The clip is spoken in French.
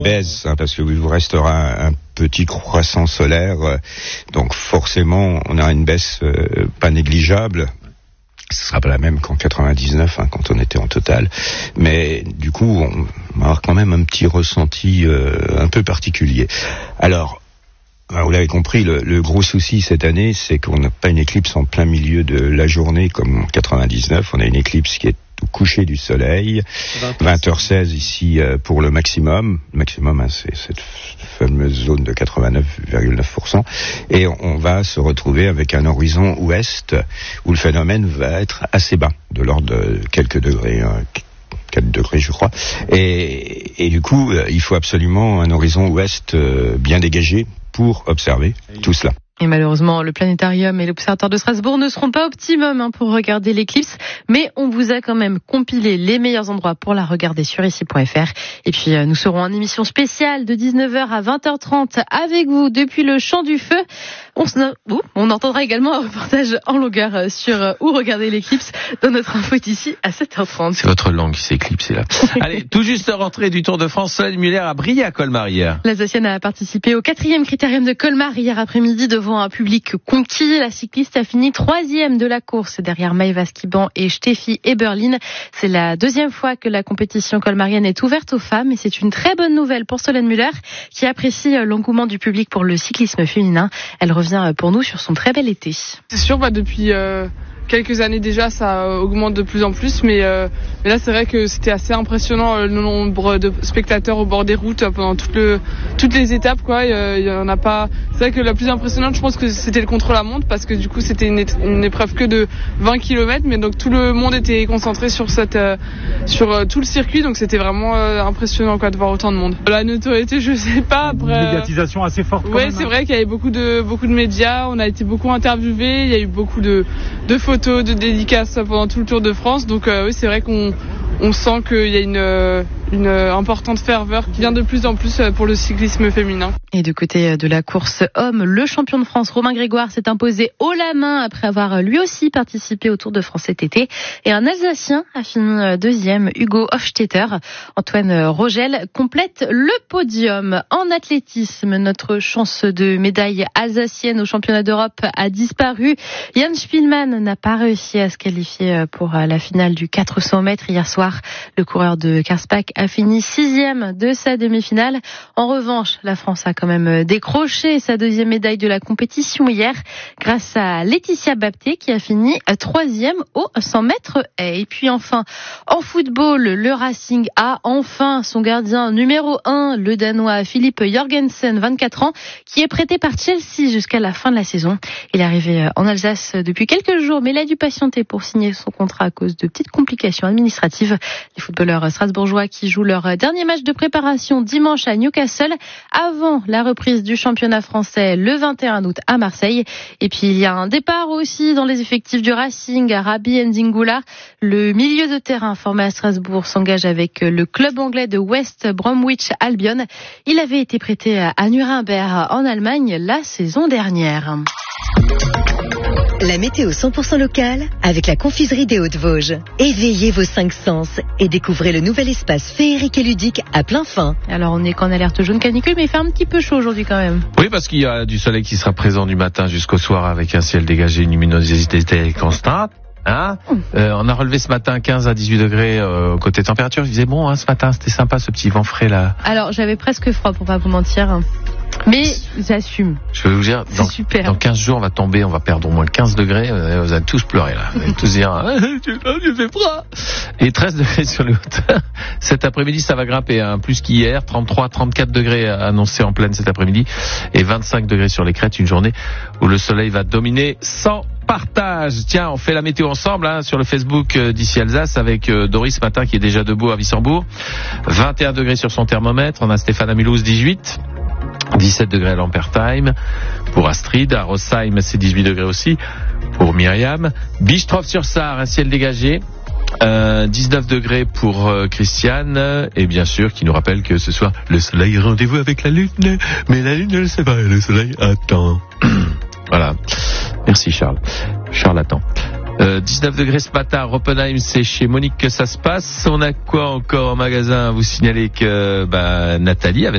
baisse, parce que vous restera un petit croissant solaire, donc forcément on a une baisse pas négligeable. Ce sera pas la même qu'en 99, quand on était en total, mais du coup on va avoir quand même un petit ressenti un peu particulier. Alors, vous l'avez compris, le gros souci cette année, c'est qu'on n'a pas une éclipse en plein milieu de la journée comme en 99. On a une éclipse qui est au coucher du soleil, 20h16 ici pour le maximum. Le maximum, c'est cette fameuse zone de 89,9%. Et on va se retrouver avec un horizon ouest où le phénomène va être assez bas, de l'ordre de quelques degrés, 4 degrés je crois. Et du coup, il faut absolument un horizon ouest bien dégagé pour observer tout cela. Et malheureusement, le planétarium et l'observatoire de Strasbourg ne seront pas optimum pour regarder l'éclipse, mais on vous a quand même compilé les meilleurs endroits pour la regarder sur ici.fr. Et puis nous serons en émission spéciale de 19h à 20h30 avec vous depuis le Champ du Feu. On entendra également un reportage en longueur sur où regarder l'éclipse dans notre info d'ici à 7h30. C'est votre langue qui s'est éclipsée là. Allez, tout juste rentrée du Tour de France, Solène Muller a brillé à Colmar hier. L'Alsacienne a participé au 4e critérium de Colmar hier après-midi devant un public conquis. La cycliste a fini 3e de la course derrière Maëva Skiban et Steffi Eberlin. C'est la 2e fois que la compétition colmarienne est ouverte aux femmes et c'est une très bonne nouvelle pour Solène Muller qui apprécie l'engouement du public pour le cyclisme féminin. Elle revient pour nous sur son très bel été. C'est sûr, depuis quelques années déjà, ça augmente de plus en plus, mais là c'est vrai que c'était assez impressionnant le nombre de spectateurs au bord des routes pendant toutes les étapes, quoi. Il y en a pas. C'est vrai que la plus impressionnante, je pense que c'était le contre-la-montre parce que du coup c'était une épreuve que de 20 km, mais donc tout le monde était concentré sur tout le circuit, donc c'était vraiment impressionnant, quoi, de voir autant de monde. La notoriété, je sais pas. Après, une médiatisation assez forte. Ouais, c'est vrai qu'il y avait beaucoup de médias. On a été beaucoup interviewés. Il y a eu beaucoup de photos, de dédicaces pendant tout le Tour de France. Donc oui, c'est vrai qu'on sent qu'il y a une importante ferveur qui vient de plus en plus pour le cyclisme féminin. Et du côté de la course homme, le champion de France Romain Grégoire s'est imposé haut la main après avoir lui aussi participé au Tour de France cet été. Et un Alsacien a fini 2e, Hugo Hofstetter. Antoine Rogel complète le podium. En athlétisme, notre chance de médaille alsacienne au championnat d'Europe a disparu. Jan Spielmann n'a pas réussi à se qualifier pour la finale du 400 mètres hier soir. Le coureur de Karlsbach a fini 6e de sa demi-finale. En revanche, la France a quand même décroché sa 2e médaille de la compétition hier grâce à Laetitia Bapté qui a fini 3e au 100 mètres. Et puis enfin, en football, le Racing a enfin son gardien numéro 1, le Danois Philippe Jorgensen, 24 ans, qui est prêté par Chelsea jusqu'à la fin de la saison. Il est arrivé en Alsace depuis quelques jours, mais il a dû patienter pour signer son contrat à cause de petites complications administratives. Les footballeurs strasbourgeois qui jouent leur dernier match de préparation dimanche à Newcastle avant la reprise du championnat français le 21 août à Marseille. Et puis il y a un départ aussi dans les effectifs du Racing. Rabi Ndingula, le milieu de terrain formé à Strasbourg, s'engage avec le club anglais de West Bromwich Albion. Il avait été prêté à Nuremberg en Allemagne la saison dernière. La météo 100% locale avec la confiserie des Hauts-de-Vosges. Éveillez vos 5 sens et découvrez le nouvel espace féerique et ludique à plein fin. Alors on est qu'en alerte jaune canicule, mais il fait un petit peu chaud aujourd'hui quand même. Oui, parce qu'il y a du soleil qui sera présent du matin jusqu'au soir avec un ciel dégagé, une luminosité constante. On a relevé ce matin 15 à 18 degrés côté température. Je disais bon, ce matin c'était sympa ce petit vent frais là. Alors j'avais presque froid pour pas vous mentir. Mais j'assume. Je vais vous dire, dans 15 jours, on va tomber, on va perdre au moins 15 degrés. Vous allez tous pleurer là. Vous allez tous dire, j'ai fait froid. Et 13 degrés sur les hauteurs. Cet après-midi, ça va grimper, plus qu'hier. 33, 34 degrés annoncés en pleine cet après-midi. Et 25 degrés sur les crêtes. Une journée où le soleil va dominer sans partage. Tiens, on fait la météo ensemble sur le Facebook d'ici Alsace avec Doris ce matin qui est déjà debout à Wissembourg. 21 degrés sur son thermomètre. On a Stéphane à Mulhouse, 18. 17 degrés à Lampertheim pour Astrid, à Rossheim c'est 18 degrés aussi pour Myriam, Bischtroff-sur-Sarre un ciel dégagé, 19 degrés pour Christiane, et bien sûr qui nous rappelle que ce soir le soleil rendez-vous avec la lune, mais la lune ne le sait pas, le soleil attend. Voilà, merci Charles attend. 19 degrés ce matin à Roppenheim, c'est chez Monique que ça se passe. On a quoi encore en magasin à vous signaler que Nathalie avait